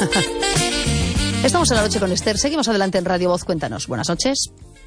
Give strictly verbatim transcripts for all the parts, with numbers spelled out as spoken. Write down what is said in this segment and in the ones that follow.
Estamos en la noche con Esther. Seguimos adelante en Radio Voz. Cuéntanos. Buenas noches.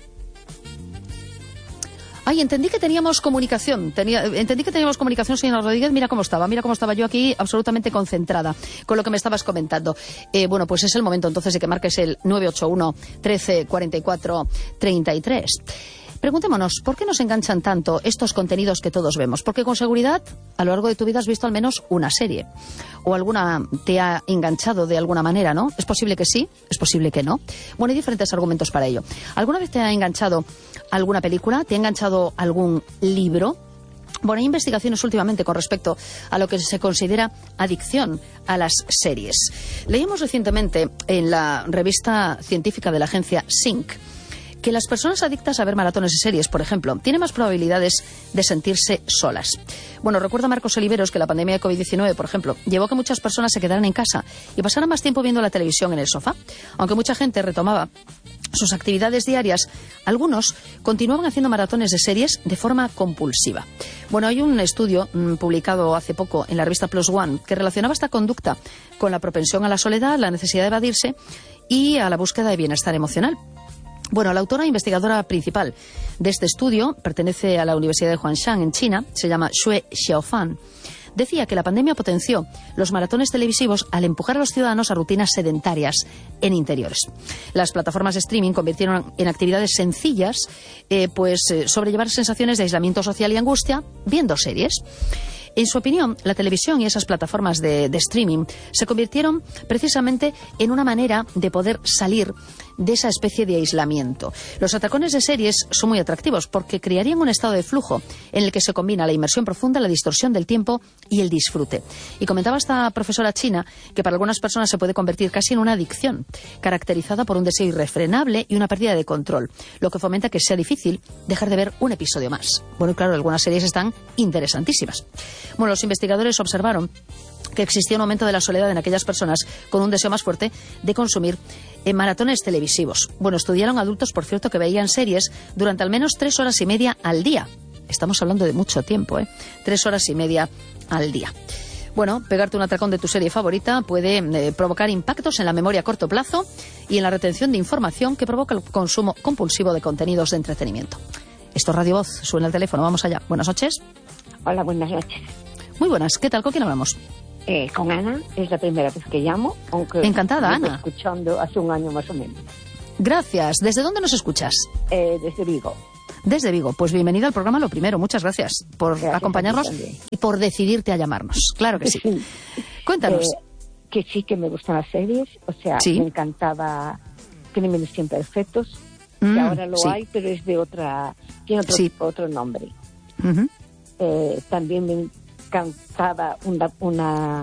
Ay, entendí que teníamos comunicación. Tenía, entendí que teníamos comunicación, señora Rodríguez. Mira cómo estaba, mira cómo estaba yo aquí absolutamente concentrada con lo que me estabas comentando. Eh, bueno, pues es el momento entonces de que marques el nueve ocho uno, trece, cuarenta y cuatro, treinta y tres. Preguntémonos, ¿por qué nos enganchan tanto estos contenidos que todos vemos? Porque con seguridad, a lo largo de tu vida has visto al menos una serie. O alguna te ha enganchado de alguna manera, ¿no? Es posible que sí, es posible que no. Bueno, hay diferentes argumentos para ello. ¿Alguna vez te ha enganchado alguna película? ¿Te ha enganchado algún libro? Bueno, hay investigaciones últimamente con respecto a lo que se considera adicción a las series. Leímos recientemente en la revista científica de la agencia Sync que las personas adictas a ver maratones de series, por ejemplo, tienen más probabilidades de sentirse solas. Bueno, recuerda Marcos Oliveros que la pandemia de COVID diecinueve, por ejemplo, llevó a que muchas personas se quedaran en casa y pasaran más tiempo viendo la televisión en el sofá. Aunque mucha gente retomaba sus actividades diarias, algunos continuaban haciendo maratones de series de forma compulsiva. Bueno, hay un estudio mmm, publicado hace poco en la revista Plus One que relacionaba esta conducta con la propensión a la soledad, la necesidad de evadirse y a la búsqueda de bienestar emocional. Bueno, la autora e investigadora principal de este estudio pertenece a la Universidad de Huangshan en China, se llama Xue Xiaofan. Decía que la pandemia potenció los maratones televisivos al empujar a los ciudadanos a rutinas sedentarias en interiores. Las plataformas de streaming convirtieron en actividades sencillas, eh, pues eh, sobrellevar sensaciones de aislamiento social y angustia viendo series. En su opinión, la televisión y esas plataformas de, de streaming se convirtieron precisamente en una manera de poder salir de esa especie de aislamiento. Los atracones de series son muy atractivos porque crearían un estado de flujo en el que se combina la inmersión profunda, la distorsión del tiempo y el disfrute. Y comentaba esta profesora china que para algunas personas se puede convertir casi en una adicción, caracterizada por un deseo irrefrenable y una pérdida de control, lo que fomenta que sea difícil dejar de ver un episodio más. Bueno, y claro, algunas series están interesantísimas. Bueno, los investigadores observaron que existía un aumento de la soledad en aquellas personas con un deseo más fuerte de consumir en maratones televisivos. Bueno, estudiaron adultos, por cierto, que veían series durante al menos tres horas y media al día. Estamos hablando de mucho tiempo, ¿eh? Tres horas y media al día. Bueno, pegarte un atracón de tu serie favorita puede eh, provocar impactos en la memoria a corto plazo y en la retención de información que provoca el consumo compulsivo de contenidos de entretenimiento. Esto es Radio Voz, suena el teléfono, vamos allá. Buenas noches. Hola, buenas noches. Muy buenas, ¿qué tal? ¿Con quién hablamos? Eh, con Ana, es la primera vez que llamo, aunque encantada, me Ana. Estoy escuchando hace un año más o menos. Gracias. ¿Desde dónde nos escuchas? Eh, desde Vigo. Desde Vigo. Pues bienvenida al programa, lo primero. Muchas gracias por gracias acompañarnos y por decidirte a llamarnos. Claro que sí. sí. Cuéntanos. Eh, que sí que me gustan las series, o sea, ¿Sí? me encantaba Crímenes Imperfectos, mm, que ahora lo sí. hay, pero es de otra, tiene otro, sí. otro nombre. Uh-huh. Eh, también me encantaba una... una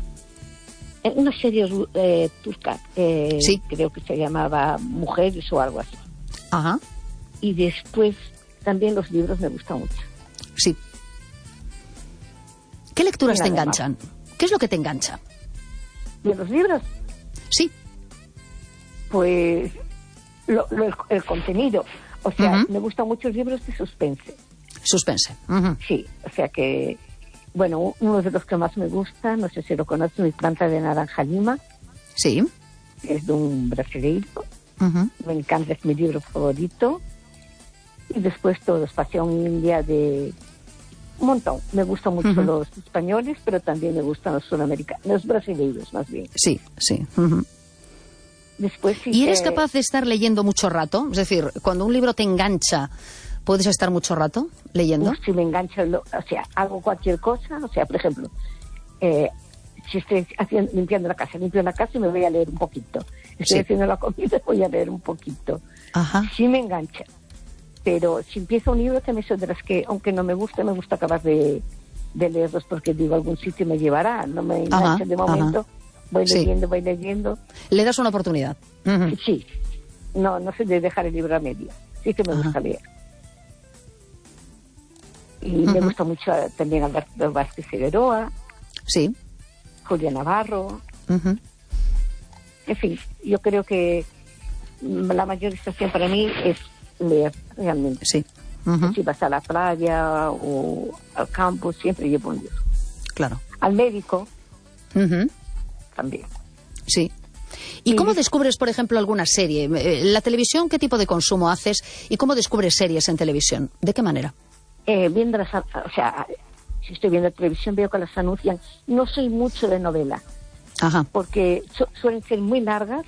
una serie eh, turca, eh, sí. creo que se llamaba Mujeres o algo así. Ajá. Y después también los libros me gustan mucho. Sí. ¿Qué lecturas te Nada enganchan? Más. ¿Qué es lo que te engancha? ¿De los libros? Sí. Pues lo, lo, el, el contenido. O sea, uh-huh. me gustan mucho los libros de suspense. Suspense. Uh-huh. Sí, o sea que... Bueno, uno de los que más me gusta, no sé si lo conoces, Mi planta de naranja lima. Sí. Es de un brasileiro. Uh-huh. Me encanta, es mi libro favorito. Y después todo es Pasión India de... Un montón. Me gustan mucho uh-huh. los españoles, pero también me gustan los sudamericanos, los brasileños más bien. Sí, sí. Uh-huh. Después sí ¿Y eres que... capaz de estar leyendo mucho rato? Es decir, cuando un libro te engancha... ¿Puedes estar mucho rato leyendo? No, si me engancho, lo, o sea, hago cualquier cosa, o sea, por ejemplo, eh, si estoy haciendo, limpiando la casa, limpio la casa y me voy a leer un poquito. Estoy sí. haciendo la comida, voy a leer un poquito. Ajá. Sí me engancha, pero si empiezo un libro, también soy de las que, aunque no me guste, me gusta acabar de, de leerlos porque digo, algún sitio me llevará, no me engancha ajá, de momento, ajá. voy sí. leyendo, voy leyendo. ¿Le das una oportunidad? Uh-huh. Sí, no, no sé de dejar el libro a media, sí que me ajá. gusta leer. Y uh-huh. me gusta mucho también Alberto Vázquez Figueroa. Sí. Julia Navarro. Uh-huh. En fin, yo creo que la mayor distracción para mí es leer, realmente. Sí. Uh-huh. Si vas a la playa o al campo, siempre llevo un libro. Claro. Al médico, uh-huh. también. Sí. ¿Y cómo descubres, por ejemplo, alguna serie? ¿La televisión qué tipo de consumo haces? ¿Y cómo descubres series en televisión? ¿De qué manera? Eh, viendo las, o sea, si estoy viendo televisión veo que las anuncian. No soy mucho de novela. Ajá. Porque su suelen ser muy largas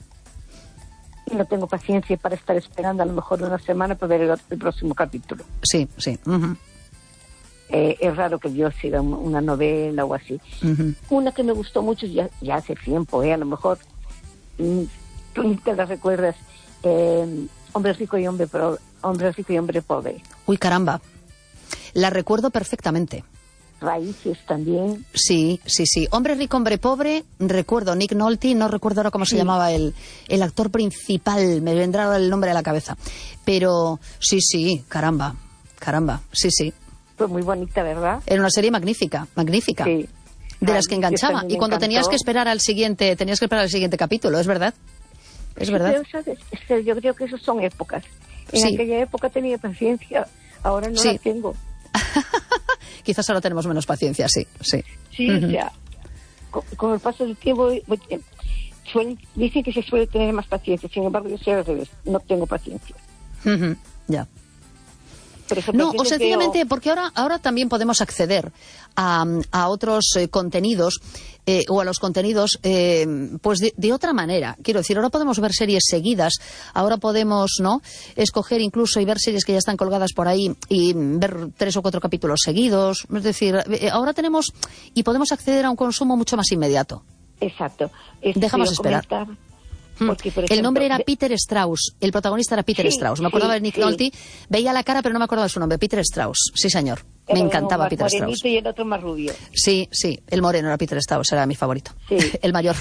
y no tengo paciencia para estar esperando a lo mejor una semana para ver el, el próximo capítulo. Sí, sí. Uh-huh. Eh, es raro que yo siga una novela o así. Uh-huh. Una que me gustó mucho ya, ya hace tiempo, eh, a lo mejor mm, tú ni te la recuerdas, eh, Hombre rico y hombre, pro, hombre rico y hombre pobre. Uy, caramba, la recuerdo perfectamente. Raíces también. Sí, sí, sí. Hombre rico, hombre pobre, recuerdo Nick Nolte, no recuerdo ahora cómo sí. se llamaba el, el actor principal, me vendrá el nombre a la cabeza. Pero sí, sí, caramba, caramba, sí, sí. Fue muy bonita, ¿verdad? Era una serie magnífica, magnífica. Sí. De las que enganchaba. Y cuando encantó. tenías que esperar al siguiente, tenías que esperar al siguiente capítulo, ¿es verdad? Es verdad. Pero, ¿sabes? Yo creo que eso son épocas. En sí. aquella época tenía paciencia, ahora no sí. la tengo. Quizás ahora tenemos menos paciencia, sí, sí. Sí, uh-huh. o sea, con, con el paso del tiempo suelen, dicen que se suele tener más paciencia, sin embargo yo soy al revés, no tengo paciencia. Uh-huh. Ya. No, o sencillamente veo... porque ahora, ahora también podemos acceder a, a otros eh, contenidos eh, o a los contenidos eh, pues de, de otra manera. Quiero decir, ahora podemos ver series seguidas, ahora podemos no escoger incluso y ver series que ya están colgadas por ahí y ver tres o cuatro capítulos seguidos. Es decir, eh, ahora tenemos y podemos acceder a un consumo mucho más inmediato. Exacto. Dejamos esperar. Comentar... Porque, por ejemplo, el nombre era Peter Strauss, el protagonista era Peter sí, Strauss. Me acordaba sí, de Nick sí. Nolte, veía la cara pero no me acordaba de su nombre, Peter Strauss. Sí, señor, me era encantaba más Peter Strauss. Y el otro más rubio. Sí, sí, el moreno era Peter Strauss, era mi favorito. Sí. El mayor.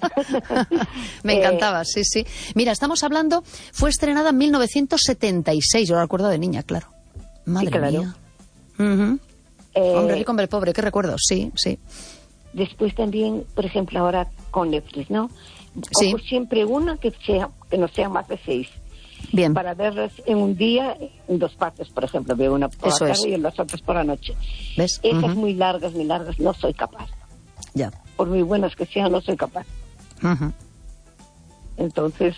Me encantaba, sí, sí. Mira, estamos hablando, fue estrenada en mil novecientos setenta y seis, yo la recuerdo de niña, claro. Madre sí, claro. mía. Uh-huh. eh, hombre rico, hombre pobre, qué recuerdos, sí, sí. Después también, por ejemplo, ahora con Netflix, ¿no? Sí. Cojo siempre una que sea que no sea más de seis. Bien. Para verlas en un día, en dos partes, por ejemplo. Veo una por Eso la es. tarde y las otras por la noche. ¿Ves? Esas uh-huh. muy largas, muy largas, no soy capaz. Ya. Por muy buenas que sean, no soy capaz. Uh-huh. Entonces,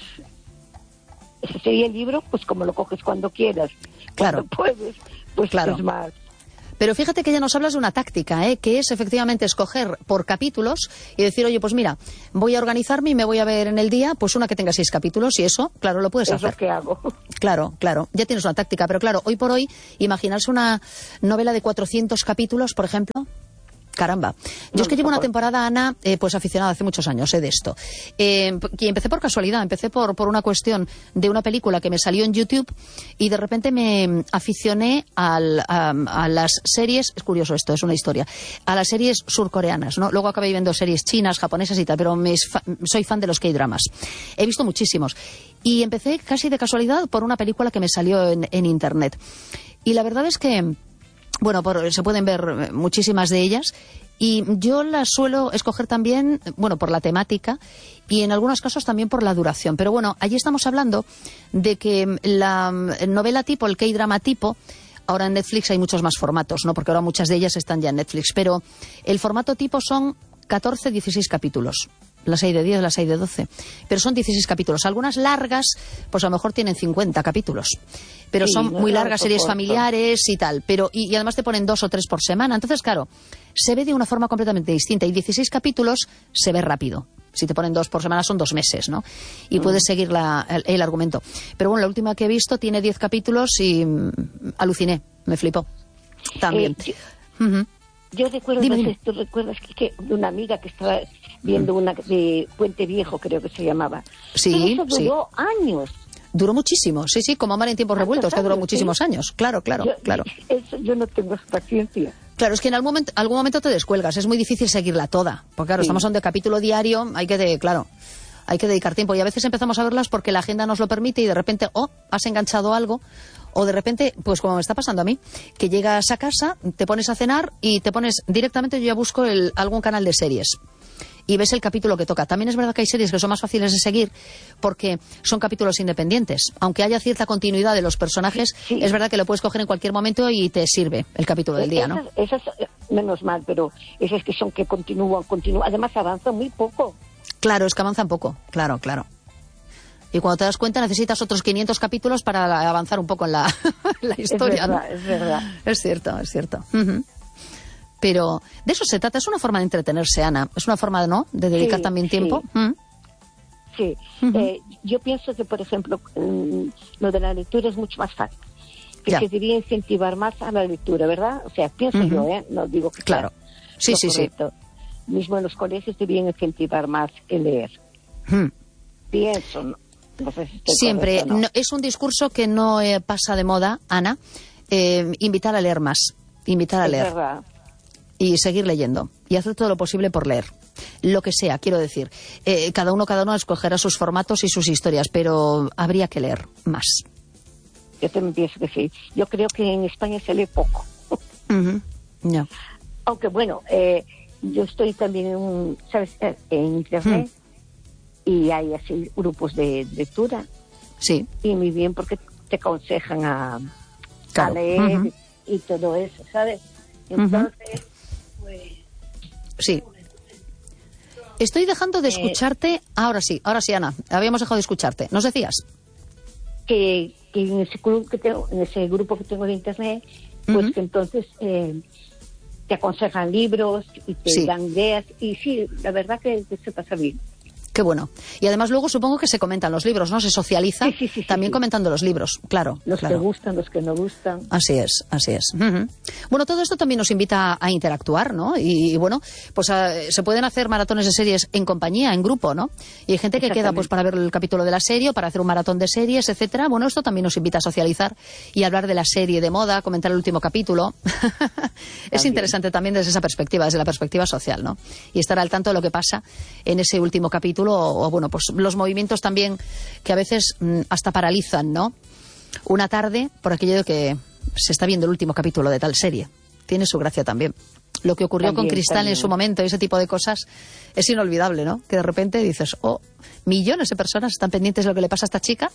ese sería el libro, pues como lo coges cuando quieras. Claro. Cuando puedes, pues claro. es más. Pero fíjate que ya nos hablas de una táctica, ¿eh? Que es efectivamente escoger por capítulos y decir, oye, pues mira, voy a organizarme y me voy a ver en el día pues una que tenga seis capítulos y eso, claro, lo puedes es hacer. Es lo que hago. Claro, claro, ya tienes una táctica, pero claro, hoy por hoy, imaginarse una novela de cuatrocientos capítulos, por ejemplo... Caramba. Yo no, es que llevo una temporada, Ana, eh, pues aficionada hace muchos años eh, de esto. Eh, y empecé por casualidad, empecé por, por una cuestión de una película que me salió en YouTube y de repente me aficioné al, a, a las series, es curioso esto, es una historia, a las series surcoreanas, ¿no? Luego acabé viendo series chinas, japonesas y tal, pero me, soy fan de los K-dramas. He visto muchísimos. Y empecé casi de casualidad por una película que me salió en, en Internet. Y la verdad es que... Bueno, por, se pueden ver muchísimas de ellas y yo las suelo escoger también, bueno, por la temática y en algunos casos también por la duración. Pero bueno, allí estamos hablando de que la novela tipo, el K-drama tipo, ahora en Netflix hay muchos más formatos, ¿no? Porque ahora muchas de ellas están ya en Netflix, pero el formato tipo son catorce, dieciséis capítulos. Las hay de diez, las hay de doce. Pero son dieciséis capítulos. Algunas largas, pues a lo mejor tienen cincuenta capítulos. Pero sí, son no, muy largas, series corto. familiares y tal. Pero y, y además te ponen dos o tres por semana. Entonces, claro, se ve de una forma completamente distinta. Y dieciséis capítulos se ve rápido. Si te ponen dos por semana son dos meses, ¿no? Y mm. puedes seguir la, el, el argumento. Pero bueno, la última que he visto tiene diez capítulos y mm, aluciné. Me flipó. También. Eh, yo... Uh-huh. Yo recuerdo, Dime, no dime. sé, ¿tú recuerdas que, que de una amiga que estaba viendo una de Puente Viejo, creo que se llamaba? Sí, Pero eso duró sí. años. Duró muchísimo, sí, sí, como Amar en tiempos revueltos, que duró años, muchísimos ¿sí? años. Claro, claro, yo, claro. Eso, yo no tengo paciencia. Claro, es que en algún momento, algún momento te descuelgas, es muy difícil seguirla toda. Porque claro, sí. estamos hablando de capítulo diario, hay que, de, claro, hay que dedicar tiempo. Y a veces empezamos a verlas porque la agenda nos lo permite y de repente, oh, has enganchado algo. O de repente, pues como me está pasando a mí, que llegas a casa, te pones a cenar y te pones directamente, yo ya busco el, algún canal de series y ves el capítulo que toca. También es verdad que hay series que son más fáciles de seguir porque son capítulos independientes. Aunque haya cierta continuidad de los personajes, sí. es verdad que lo puedes coger en cualquier momento y te sirve el capítulo del día, ¿no? Esas, esas menos mal, pero esas que son que continúan, continúan. Además avanzan muy poco. Claro, es que avanza un poco, claro, claro. Y cuando te das cuenta necesitas otros quinientos capítulos para avanzar un poco en la, la historia. Es verdad, ¿no? es verdad. Es cierto, es cierto. Uh-huh. Pero de eso se trata, es una forma de entretenerse, Ana. Es una forma, ¿no?, de dedicar sí, también tiempo. Sí, ¿Mm? sí. Uh-huh. Eh, yo pienso que, por ejemplo, um, lo de la lectura es mucho más fácil. Que ya. se debería incentivar más a la lectura, ¿verdad? O sea, pienso uh-huh. yo, ¿eh? No digo que claro. Sí, sí, correcto. Sí. Mismo en los colegios deberían incentivar más el leer. Uh-huh. Pienso, ¿no? No sé si estoy Siempre. correcto, ¿no? No, es un discurso que no eh, pasa de moda, Ana. Eh, invitar a leer más. Invitar a es leer. Verdad. Y seguir leyendo. Y hacer todo lo posible por leer. Lo que sea, quiero decir. Eh, cada uno, cada uno escogerá sus formatos y sus historias, pero habría que leer más. Yo también pienso que sí. Yo creo que en España se lee poco. Uh-huh. No. Aunque bueno, eh, yo estoy también en, un, ¿sabes? en internet. Hmm. Y hay así grupos de lectura. Sí. Y muy bien porque te aconsejan a, claro. a leer uh-huh. y todo eso, ¿sabes? Entonces, uh-huh. pues... Sí. Estoy dejando de escucharte. Eh, ahora sí, ahora sí, Ana. Habíamos dejado de escucharte. ¿Nos decías? Que, que en ese grupo que tengo, en ese grupo que tengo de internet, pues uh-huh. que entonces eh, te aconsejan libros y te sí. dan ideas. Y sí, la verdad que, que se pasa bien. Qué bueno. Y además luego supongo que se comentan los libros, ¿no? Se socializa sí, sí, sí, también sí, comentando los libros, claro. Los claro. que gustan, los que no gustan. Así es, así es. Uh-huh. Bueno, todo esto también nos invita a, a interactuar, ¿no? Y, y bueno, pues a, se pueden hacer maratones de series en compañía, en grupo, ¿no? Y hay gente que queda pues para ver el capítulo de la serie, para hacer un maratón de series, etcétera. Bueno, esto también nos invita a socializar y hablar de la serie de moda, comentar el último capítulo. Es interesante también desde esa perspectiva, desde la perspectiva social, ¿no? Y estar al tanto de lo que pasa en ese último capítulo o, o bueno, pues los movimientos también que a veces mmm, hasta paralizan, ¿no? Una tarde, por aquello de que se está viendo el último capítulo de tal serie. Tiene su gracia también. Lo que ocurrió también, con Cristal también. En su momento, ese tipo de cosas, es inolvidable, ¿no? Que de repente dices, oh, millones de personas están pendientes de lo que le pasa a esta chica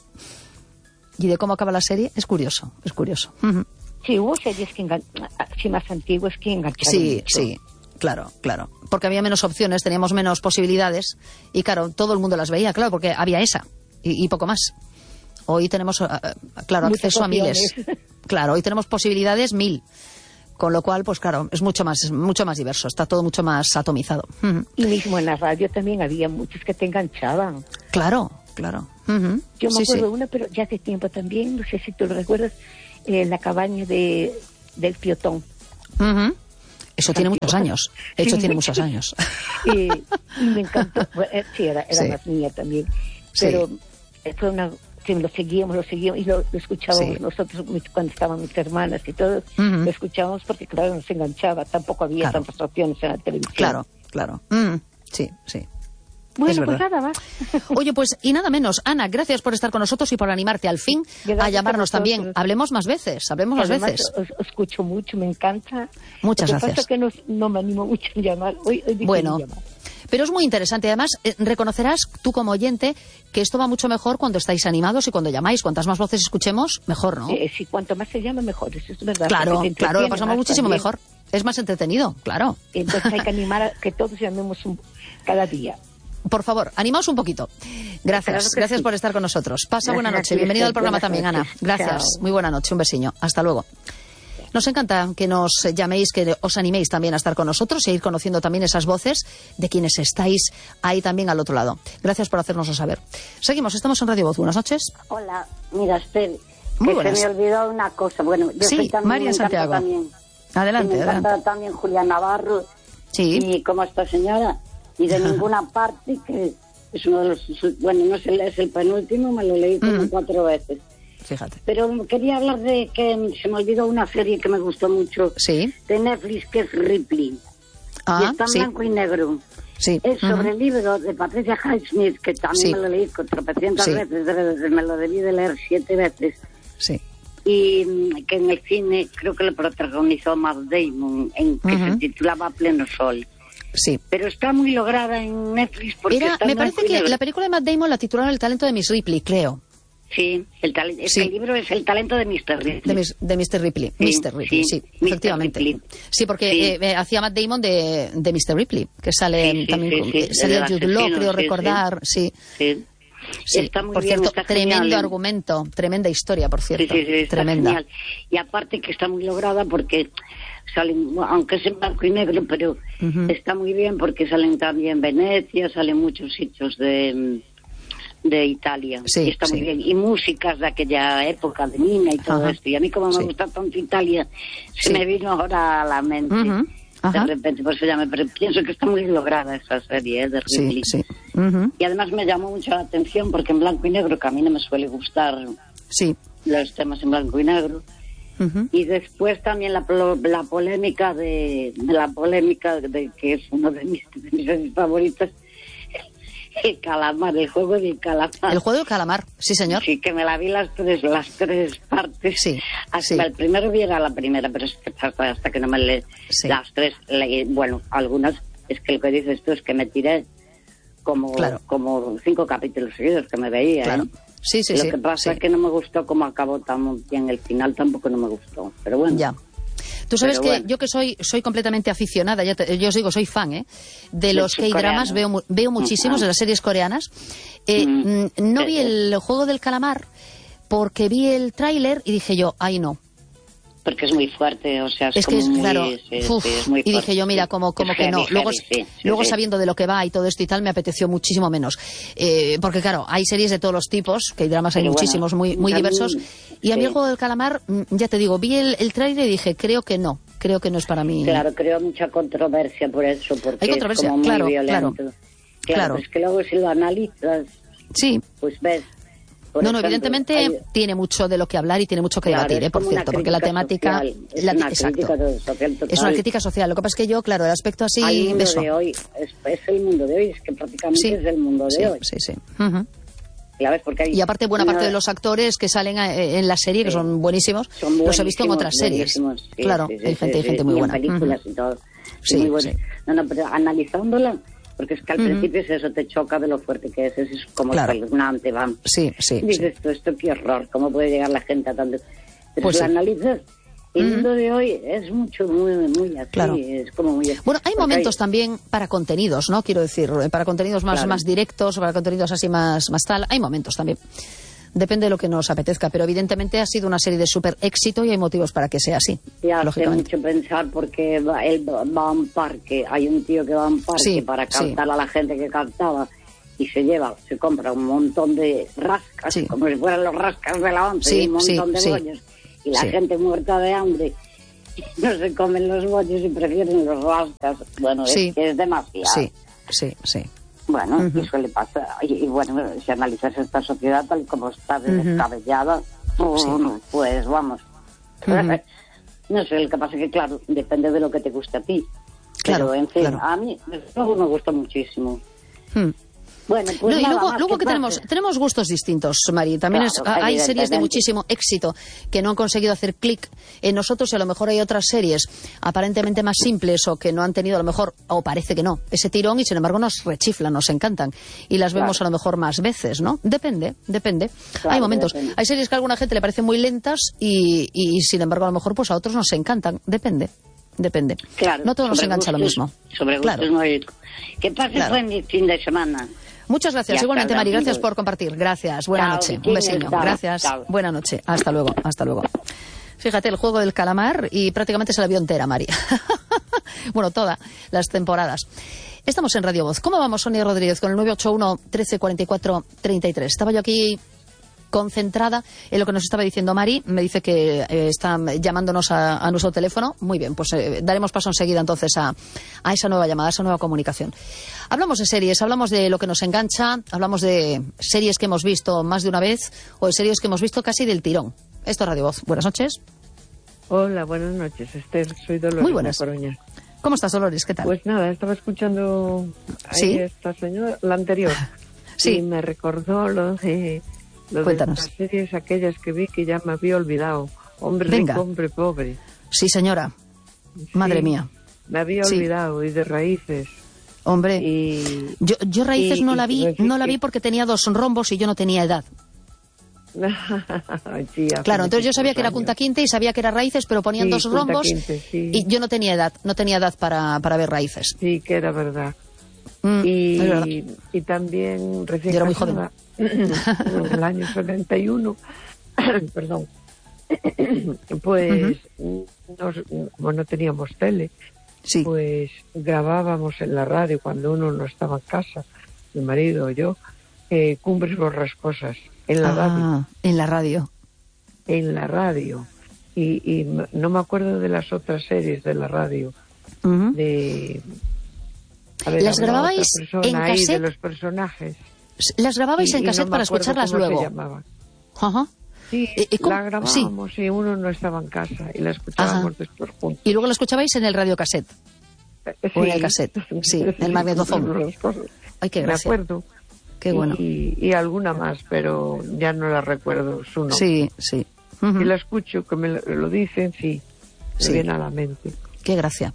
y de cómo acaba la serie. Es curioso, es curioso. Uh-huh. Sí, hubo series que engan... sí, más antiguas que engancharon Sí, mucho. sí. Claro, claro. Porque había menos opciones, teníamos menos posibilidades y claro, todo el mundo las veía, claro, porque había esa y, y poco más. Hoy tenemos, uh, claro, muchas acceso opciones. A miles. Claro, hoy tenemos posibilidades mil. Con lo cual, pues claro, es mucho más, mucho más diverso, está todo mucho más atomizado. Uh-huh. Y mismo en la radio también había muchos que te enganchaban. Claro, claro. Uh-huh. Yo me sí, acuerdo de sí. una, pero ya hace tiempo también, no sé si tú lo recuerdas, eh, la cabaña de del Piotón. Uh-huh. Eso tiene muchos años. Eso sí, tiene muchos años. Y, y me encantó. Bueno, sí, era, era sí. más mía también. Pero sí. fue una... que lo seguíamos, lo seguíamos y lo, lo escuchábamos sí. nosotros cuando estaban mis hermanas y todo. Uh-huh. Lo escuchábamos porque, claro, nos enganchaba. Tampoco había claro. tantas opciones en la televisión. Claro, claro. Mm, sí, sí. Bueno, pues nada más. Oye, pues y nada menos. Ana, gracias por estar con nosotros y por animarte al fin gracias a llamarnos a también. Hablemos más veces, hablemos más Además, veces. Os, os escucho mucho, me encanta. Muchas Lo que gracias. pasa que no, no me animo mucho a llamar. Hoy, hoy bueno, llamar. Pero es muy interesante. Además, eh, reconocerás tú como oyente que esto va mucho mejor cuando estáis animados y cuando llamáis. Cuantas más voces escuchemos, mejor, ¿no? Eh, sí, cuanto más se llama, mejor. Eso es verdad. Claro, claro, lo pasamos muchísimo también. mejor. Es más entretenido, claro. Entonces hay que animar a que todos llamemos un, cada día. Por favor, animaos un poquito. Gracias, claro gracias sí. por estar con nosotros. Pasa gracias buena noche. Bienvenido al programa también, noches. Ana. Gracias. Chao. Muy buena noche. Un besiño. Hasta luego. Nos encanta que nos llaméis, que os animéis también a estar con nosotros e ir conociendo también esas voces de quienes estáis ahí también al otro lado. Gracias por hacérnoslo saber. Seguimos, estamos en Radio Voz. Buenas noches. Hola, mira, Esther, Muy que buenas. se me olvidó una cosa. Bueno, yo Sí, soy también, María me encanta Santiago. También, Adelante, y me encanta adelante. también Julián Navarro. Sí. Y como esta señora, y de ninguna parte, que es uno de los, bueno, no sé, es el penúltimo, me lo leí como Mm. cuatro veces. Fíjate. Pero quería hablar de que se me olvidó una serie que me gustó mucho, Sí. de Netflix, que es Ripley. y Ah, está en sí. blanco y negro. Sí. Es sobre Ujú. el libro de Patricia Highsmith, que también Sí. me lo leí con tropecientas Sí. veces, de- me lo debí de leer siete veces. Sí. Y mm, que en el cine creo que lo protagonizó Matt Damon, en que Ujú. se titulaba Pleno Sol. Sí. Pero está muy lograda en Netflix porque Era, está en me blanco parece y que negro. la película de Matt Damon la titularon El talento de Miss Ripley, creo. Sí, el talento. Sí. Este libro es El talento de mister Ripley. De, mis, de mister Ripley. Sí, mister Ripley, sí, sí, efectivamente. mister Ripley. Sí, porque Sí. eh, eh, hacía Matt Damon de, de mister Ripley, que sale Sí, sí, también sí, con, sí, eh, salía del Jude Law, asesino, creo sí, recordar, sí. Sí. Sí, Está muy por bien, cierto, está genial, tremendo ¿eh? argumento, tremenda historia, por Sí, cierto, sí, sí, está tremenda. genial. Y aparte que está muy lograda porque salen, aunque es en blanco y negro, pero Ujú. está muy bien porque salen también Venecia, salen muchos sitios de, de Italia. Sí, y está muy sí. bien. Y músicas de aquella época de Nina y todo Ajá. esto. Y a mí como me Sí. gusta tanto Italia, se Sí. me vino ahora a la mente. Ujú. Ajá. De repente, por eso ya me pero pienso que está muy lograda esa serie, ¿eh? De Sí, Ripley. sí. Ujú. Y además me llamó mucho la atención porque en blanco y negro, que a mí no me suele gustar Sí. los temas en blanco y negro. Ujú. Y después también la, plo- la polémica de, de la polémica de que es uno de mis, de mis series favoritas, el calamar, el juego del calamar. El juego del calamar, sí, señor. Sí, que me la vi las tres, las tres partes. Sí, Hasta sí. el primero vi era la primera, pero es que hasta, hasta que no me le Sí. las tres, le- bueno, algunas, es que lo que dices tú es que me tiré como, Claro. como cinco capítulos seguidos que me veía. Claro. ¿eh? Sí, sí, Lo sí. que pasa sí. es que no me gustó cómo acabó tan bien el final, tampoco no me gustó. Pero bueno. Ya. Tú sabes Pero que bueno. yo que soy soy completamente aficionada, ya te- yo os digo, soy fan, ¿eh? De De los sus K-dramas, coreanos. veo, mu- veo muchísimos, Ajá. de las series coreanas. Eh, Mm. mm, no vi Eh, el juego del calamar porque vi el tráiler y dije yo, ay no. Porque es muy fuerte, o sea, es, Es que como es, muy, claro, sí, uf, sí, es muy y fuerte, dije yo, mira, sí. como, como Es que no. heavy, Luego, heavy, sí, sí, luego sí. sabiendo de lo que va y todo esto y tal, me apeteció muchísimo menos. Eh, porque claro, hay series de todos los tipos, que hay dramas, hay Pero bueno, muchísimos, muy, muy a mí, diversos. Y a mí sí. el juego del calamar, mm, ya te digo, vi el, el tráiler y dije, creo que no, creo que no es para mí. Claro, creo mucha controversia por eso, porque Hay controversia, es como muy claro, violento. claro. Claro, Claro. pero es que luego si lo analizas, Sí. pues ves. por No, no, ejemplo, evidentemente hay- tiene mucho de lo que hablar y tiene mucho que claro, debatir, es ¿eh? Por como una cierto, porque la crítica temática... social, es la- una exacto. crítica social total. Es una crítica social. Lo que pasa es que yo, claro, el aspecto así... Al mundo eso. de hoy, es, es el mundo de hoy, es que prácticamente Sí, es el mundo de sí, hoy. sí, sí. Ujú. Ya ves, porque hay Y aparte, buena parte una- de los actores que salen eh, en la serie, que Sí. son buenísimos, son los he visto en buenísimos, otras series. buenísimos, sí, Claro, sí, sí, hay gente, sí, hay gente sí, muy y buena. en películas Ujú. y todo. Sí, muy bueno. sí. No, no, pero analizándola, porque es que al Ujú. principio es eso, te choca de lo fuerte que es, es como Claro. espeluznante, vamos. Sí, sí, sí. Dices tú, esto qué horror, ¿cómo puede llegar la gente a tanto? Pero Pues si lo sí. analizas, el Ujú. mundo de hoy es mucho, muy, muy así, Claro. es como muy... Bueno, hay porque momentos también para contenidos, ¿no? Quiero decir, eh, para contenidos más, Claro. más directos, para contenidos así más, más tal. Hay momentos también. Depende de lo que nos apetezca, pero evidentemente ha sido una serie de súper éxito y hay motivos para que sea así, Y hace lógicamente. mucho pensar porque va- él va va a un parque, hay un tío que va a un parque Sí, para sí. captar a la gente que captaba y se lleva, se compra un montón de rascas, Sí. como si fueran los rascas de la once, Sí, y un montón sí, de sí. bollos. Y la Sí. gente muerta de hambre no se comen los bollos y prefieren los rascas. Bueno, Sí. es que es demasiado. Sí, sí, sí. Bueno, Ujú. y suele pasar. Y, y bueno, si analizas esta sociedad tal y como está Ujú. descabellada, pues, Sí. pues vamos. Ujú. No sé, lo que pasa es que, claro, depende de lo que te guste a ti. Claro, Pero, en fin, claro. a mí, desde luego, me gusta muchísimo. Hmm. Bueno, pues No, y nada luego, más, luego que pase. tenemos, tenemos gustos distintos, Mari. También Claro, es- hay series de evidentemente. muchísimo éxito que no han conseguido hacer clic en nosotros y a lo mejor hay otras series aparentemente más simples o que no han tenido a lo mejor, o parece que no, ese tirón y sin embargo nos rechiflan, nos encantan y las vemos Claro. a lo mejor más veces, ¿no? Depende, depende. Claro, hay momentos. depende. Hay series que a alguna gente le parecen muy lentas y, y sin embargo a lo mejor pues a otros nos encantan. Depende. Depende. Claro, No todo nos sobre engancha lo gustos- mismo. Sobre gustos Claro. no hay... Que pase Claro. buen fin de semana. Muchas gracias. Y hasta Igualmente, el Mari, gracias domingo. por compartir. Gracias. Buena Chao, noche. Un Virginia, beseño. chao, Gracias. chao. Buena noche. Hasta luego. Hasta luego. Fíjate, el juego del calamar y prácticamente se la vio entera, Mari. Bueno, todas las temporadas. Estamos en Radio Voz. ¿Cómo vamos, Sonia Rodríguez, con el nueve ocho uno, trece cuarenta y cuatro, treinta y tres? Estaba yo aquí concentrada en lo que nos estaba diciendo Mari. Me dice que eh, están llamándonos a, a nuestro teléfono. Muy bien, pues eh, daremos paso enseguida entonces a, a esa nueva llamada, a esa nueva comunicación. Hablamos de series, hablamos de lo que nos engancha, hablamos de series que hemos visto más de una vez o de series que hemos visto casi del tirón. Esto es Radio Voz. Buenas noches. Hola, buenas noches, Esther. Soy Dolores Muy buenas. de Coruña. ¿Cómo estás, Dolores? ¿Qué tal? Pues nada, estaba escuchando ahí ¿Sí? esta señora, la anterior. Sí. Y me recordó lo de, lo de Cuéntanos. las series aquellas que vi que ya me había olvidado. Hombre Venga. rico, hombre pobre. Sí, señora. Madre Sí, mía. Me había Sí. olvidado, y de raíces. Hombre. Y Yo, yo Raíces y- no la y vi, quiero decir no la que- vi porque tenía dos rombos y yo no tenía edad. Sí, hace Claro, entonces yo sabía que era años. Kunta Kinte y sabía que era Raíces, pero ponían Sí, dos Kunta rombos Kinte, sí. y yo no tenía edad, no tenía edad para, para ver Raíces. Sí, que era verdad. Mm, y, es verdad. y también recién Yo era muy casada, en el año setenta y uno, perdón, pues Uh-huh. nos, como no teníamos tele, Sí. pues grabábamos en la radio cuando uno no estaba en casa, mi marido o yo, eh, Cumbres Borrascosas, en la ah, radio, en la radio. en la radio. Y, y no me acuerdo de las otras series de la radio, Uh-huh. de... A ver, ¿Las hablaba grababais otra persona en ahí de cassette? los personajes. Las grababais Y- en y no cassette me para acuerdo escucharlas cómo luego. se llamaba. Ajá. Sí, Eh, eh, ¿cómo? la grabábamos y uno no estaba en casa y la escuchábamos Ajá. después juntos. Y luego la escuchabais en el radiocassette. O en el cassette, sí, en el magnetofón. Las cosas. Ay, qué Me gracia. acuerdo. Qué bueno. Y, y alguna más, pero ya no la recuerdo su nombre. Sí, sí. Ujú. Si la escucho, que me lo, lo dicen, sí, me Sí. viene a la mente. Qué gracia.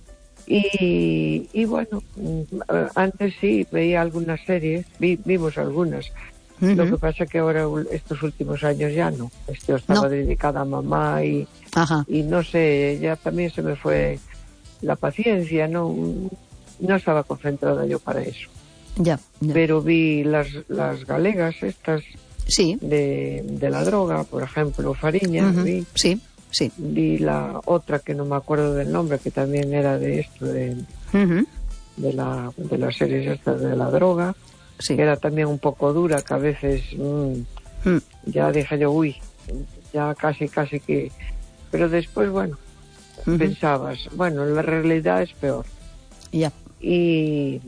Y, y bueno, mm, antes sí veía algunas series, vi, vimos algunas. Ujú. Lo que pasa que ahora, estos últimos años ya no. Este estaba No. dedicada a mamá y, Ajá. y no sé, ya también se me fue la paciencia, no, no estaba concentrada yo para eso. Ya, ya. Pero vi las, las galegas estas Sí. de, de la droga, por ejemplo, Fariña, Ujú. vi, Sí, sí. vi la otra que no me acuerdo del nombre, que también era de esto, de, Ujú. de, la, de las series estas de la droga, Sí. que era también un poco dura, que a veces mm, Mm. ya dije yo, uy, ya casi, casi que... Pero después, bueno, Ujú. pensabas, bueno, la realidad es peor. Ya. Y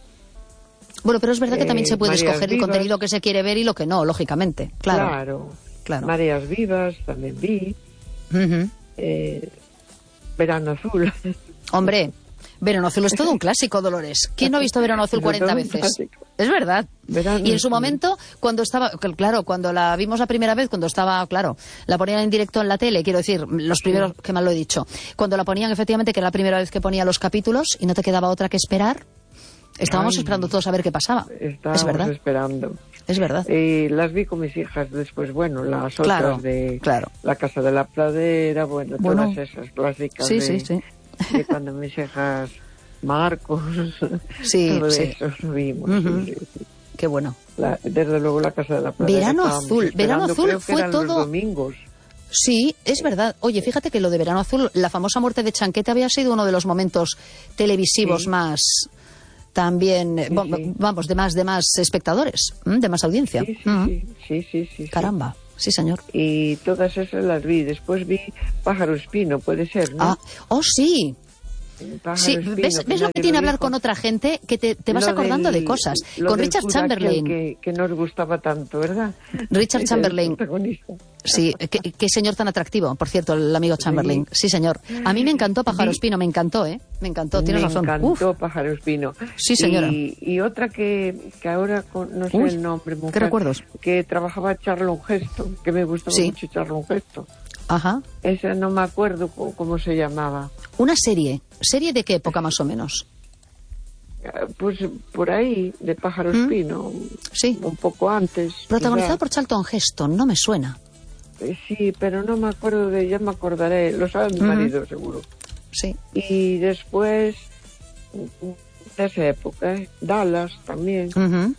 Bueno, pero es verdad que también Eh, se puede Mareas escoger el Vivas. contenido que se quiere ver y lo que no, lógicamente. Claro. claro, Claro. Mareas Vivas también vi, Ujú. eh, Verano Azul. Hombre, Verano Azul es todo un clásico, Dolores. ¿Quién no ha visto Verano Azul Es cuarenta todo un veces? clásico. Es verdad. Verano Y en su Azul. momento, cuando estaba, claro, cuando la vimos la primera vez, cuando estaba, claro, la ponían en directo en la tele, quiero decir, los primeros, que mal lo he dicho, cuando la ponían efectivamente, que era la primera vez que ponía los capítulos y no te quedaba otra que esperar, estábamos Ay. esperando todos a ver qué pasaba. Estábamos Es verdad, esperando. es verdad. Y las vi con mis hijas después, bueno, las otras Claro, de claro. La Casa de la Pradera, bueno, Bueno. todas esas clásicas Sí, de, sí, sí. de cuando mis hijas, Marcos, Sí, todo sí. eso lo vimos. Ujú. sí, sí, sí. Qué bueno. La- desde luego La Casa de la Pradera. Verano estábamos Azul, Verano esperando, Azul creo que fue eran los todo- domingos. Sí, es verdad. Oye, fíjate que lo de Verano Azul, la famosa muerte de Chanquete había sido uno de los momentos televisivos Sí. más también, eh, Sí, va- sí. vamos, de más de más espectadores, ¿m? De más audiencia. Sí, sí, Ujú. sí, sí, sí, sí, sí. Caramba, sí, señor. Y todas esas las vi. Después vi Pájaro Espino, puede ser, ¿no? Ah, oh, sí. Pájaro Sí, Espino, ¿ves, ves lo nadie que tiene hablar dijo. con otra gente? Que te, te vas Lo acordando del- de cosas. lo Con del Richard cura Chamberlain. aquel Que, que nos gustaba tanto, ¿verdad? Richard El Chamberlain. protagonista. Sí, qué, qué señor tan atractivo, por cierto, el amigo Chamberlain. Sí, señor. A mí me encantó Pájaro Vi- Espino, me encantó, ¿eh? Me encantó, tienes Me razón. encantó Uf, Pájaro Espino. Sí, señora. Y, y otra que, que ahora con- no sé Uy, el nombre, mujer, ¿qué recuerdos? que trabajaba Charlon Gesto, que me gustaba Sí. mucho Charlon Gesto. ajá. Esa no me acuerdo cómo, cómo se llamaba. Una serie. ¿Serie de qué época más o menos? Eh, Pues por ahí, de Pájaro ¿Mm? Espino, Sí. un poco antes. Protagonizado quizá. por Charlton Heston, no me suena. Eh, Sí, pero no me acuerdo de, ya me acordaré, lo sabe mi Ujú. marido seguro. Sí. Y después, de esa época, ¿eh? Dallas también. Ujú.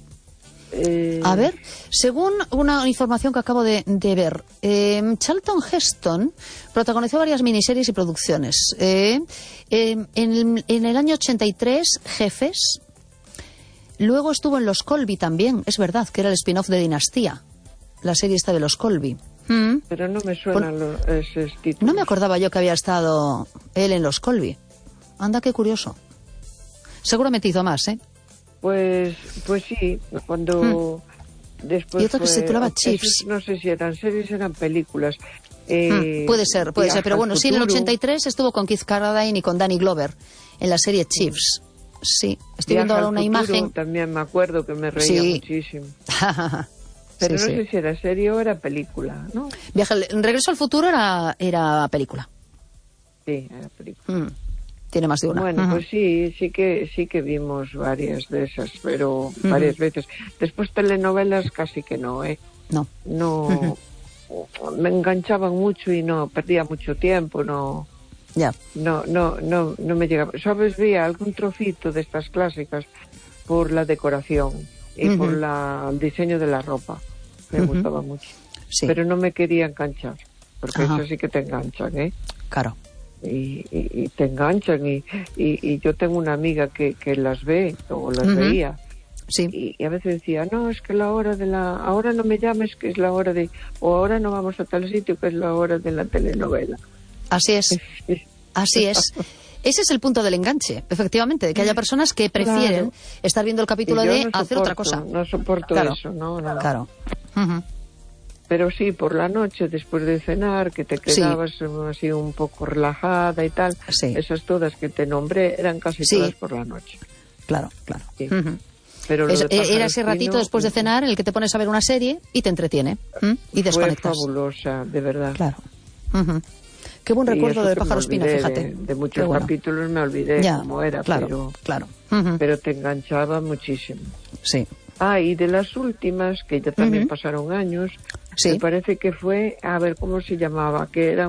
eh, A ver, según una información que acabo de, de ver, eh, Charlton Heston protagonizó varias miniseries y producciones. Eh, eh, en, en el año ochenta y tres, Jefes. Luego estuvo en Los Colby también, es verdad, que era el spin-off de Dinastía. La serie esta de Los Colby. Mm. Pero no me suenan los, esos títulos. No me acordaba yo que había estado él en Los Colby. Anda, qué curioso. Seguramente hizo más, ¿eh? Pues, pues sí, cuando después Y otra que se fue- titulaba esos Chiefs. no sé si eran series, eran películas. Eh, Mm, puede ser, puede Viaje ser. Pero al bueno, sí, en el futuro, ochenta y tres estuvo con Keith Carradine y con Danny Glover en la serie Chiefs. Sí, estoy Viaje viendo ahora al una futuro, imagen. También me acuerdo que me reía Sí. muchísimo. Pero Sí, no sí. sé si era serie o era película, ¿no? Viaje al- Regreso al futuro era, era película. Sí, era película. Mm, Tiene más de una. Bueno, Ujú. pues sí, sí que sí que vimos varias de esas, pero Ujú. varias veces. Después telenovelas casi que no, ¿eh? No. No, uh-huh. Me enganchaban mucho y no, perdía mucho tiempo, no... Ya. No, no, no, no me llegaba. Sabes, veía algún trocito de estas clásicas por la decoración y uh-huh. por la, el diseño de la ropa. Me uh-huh. gustaba mucho. Sí. Pero no me quería enganchar, porque Ajá. eso sí que te enganchan, ¿eh? Claro. Y, y, y te enganchan y, y, y yo tengo una amiga que, que las ve o las uh-huh. veía. Sí. Y, y a veces decía, no, es que la hora de la... Ahora no me llames, que es la hora de... O ahora no vamos a tal sitio, que es la hora de la telenovela. Así es, así es. Ese es el punto del enganche, efectivamente, de que haya personas que prefieren claro. estar viendo el capítulo de no hacer soporto, otra cosa. No soporto claro. eso, no, no. Claro. Uh-huh. Pero sí, por la noche, después de cenar, que te quedabas sí. así un poco relajada y tal, sí. esas todas que te nombré eran casi sí. todas por la noche. Claro, claro. Sí. Uh-huh. Pero es, era ese fino, ratito después de cenar en el que te pones a ver una serie y te entretiene ¿m? y desconectas. Fue fabulosa, de verdad. Claro. Uh-huh. Qué buen recuerdo de Pájaro Espino, fíjate. De, de muchos bueno. capítulos me olvidé ya, cómo era, claro, pero, claro. Uh-huh. pero te enganchaba muchísimo. Sí. Ah, y de las últimas, que ya también uh-huh. pasaron años, sí. me parece que fue, a ver, ¿cómo se llamaba? Que eran...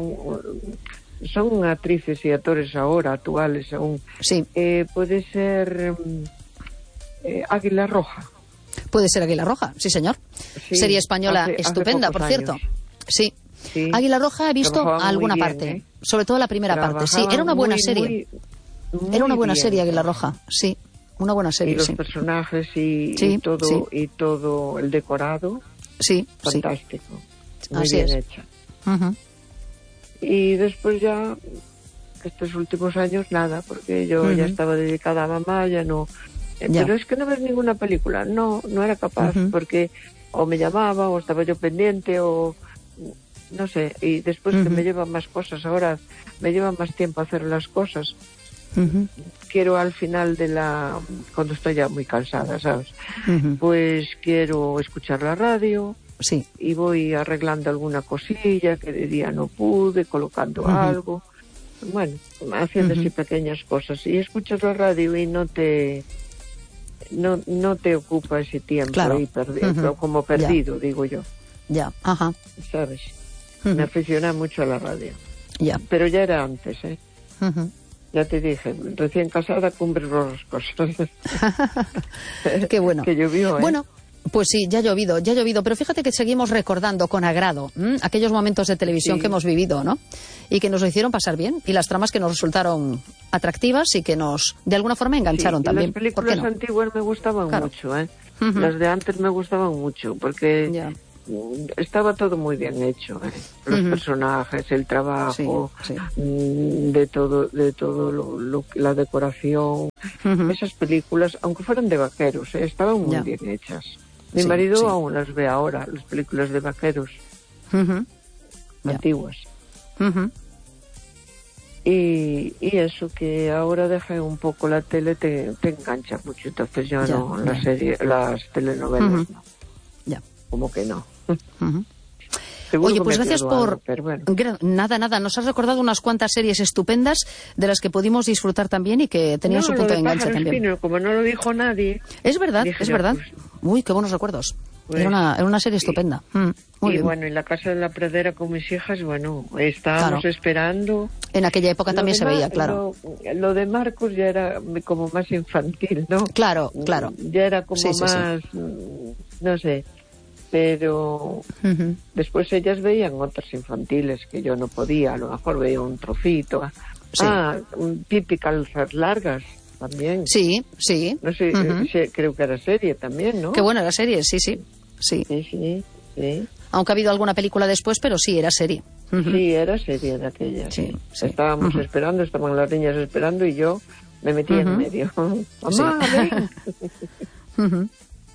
Son actrices y actores ahora, actuales aún. Sí. Eh, puede ser eh, Águila Roja. Puede ser Águila Roja, sí, señor. Sí, serie española hace, estupenda, hace por cierto. Años. Sí. Sí. Águila Roja he visto Trabajaba alguna bien, parte, ¿eh? sobre todo la primera Trabajaba parte. Sí, era una buena muy, serie. Muy, muy era una buena bien, serie Águila Roja, sí. Una buena serie, y los sí. personajes y, sí, y todo sí. y todo el decorado. Sí, fantástico. Sí. Muy Así bien es. hecha. Uh-huh. Y después ya estos últimos años nada, porque yo uh-huh. ya estaba dedicada a mamá, ya no. Eh, ya. Pero es que no ves ninguna película, no, no era capaz, uh-huh. porque o me llamaba o estaba yo pendiente o no sé, y después uh-huh. que me llevan más cosas, ahora me lleva más tiempo hacer las cosas. Uh-huh. Quiero al final de la, cuando estoy ya muy cansada, ¿sabes? Uh-huh. Pues quiero escuchar la radio. Sí. Y voy arreglando alguna cosilla que de día no pude, colocando uh-huh. algo. Bueno, haciendo uh-huh. así pequeñas cosas. Y escuchas la radio y no te no no te ocupa ese tiempo claro. ahí perdido, uh-huh. como perdido, ya. digo yo. Ya, ajá. ¿Sabes? Uh-huh. Me aficiona mucho a la radio. Ya. Pero ya era antes, ¿eh? Uh-huh. Ya te dije, recién casada, cumbres borrascosas. Qué bueno. Que llovió, ¿eh? Bueno, pues sí, ya ha llovido, ya ha llovido, pero fíjate que seguimos recordando con agrado ¿m? aquellos momentos de televisión sí. que hemos vivido, ¿no? Y que nos lo hicieron pasar bien, y las tramas que nos resultaron atractivas y que nos, de alguna forma, engancharon sí, también. Las películas ¿Por qué no? antiguas me gustaban claro. mucho, ¿eh? Uh-huh. Las de antes me gustaban mucho, porque ya. estaba todo muy bien hecho, ¿eh? Los uh-huh. personajes, el trabajo, sí, sí. de todo, de todo lo, lo, la decoración. Uh-huh. Esas películas, aunque fueran de vaqueros, ¿eh? estaban muy ya. bien hechas. Mi sí, marido sí. aún las ve ahora, las películas de vaqueros uh-huh. antiguas. Uh-huh. Y, y eso, que ahora deja un poco la tele, te, te engancha mucho. Entonces ya, ya no, ya. las series, las telenovelas uh-huh. no. Ya. Como que no. Uh-huh. Oye, pues gracias por... Algo, bueno. Nada, nada, nos has recordado unas cuantas series estupendas de las que pudimos disfrutar también y que tenían no, su punto de, de enganche también. Espino, como no lo dijo nadie... Es verdad, dije, es verdad. Pues, Uy, qué buenos recuerdos. Pues, era, una, era una serie estupenda. Y, mm, muy y bien. bueno, en la casa de la pradera con mis hijas, bueno, estábamos claro. esperando... En aquella época lo también se Mar- veía, claro. Lo, lo de Marcos ya era como más infantil, ¿no? Claro, claro. Ya era como sí, sí, más... Sí. No sé... Pero uh-huh. después ellas veían otras infantiles que yo no podía, a lo mejor veía un trocito. Sí. Ah, Pipi Calzas Largas también. Sí, sí. No sé, uh-huh. eh, creo que era serie también, ¿no? Qué buena era serie, sí, sí. Sí, sí, sí. sí. Aunque ha habido alguna película después, pero sí, era serie. Uh-huh. Sí, era serie de aquella. Sí, sí. sí. Estábamos uh-huh. esperando, estaban las niñas esperando y yo me metí uh-huh. en medio. Mamá, sí. ven. uh-huh.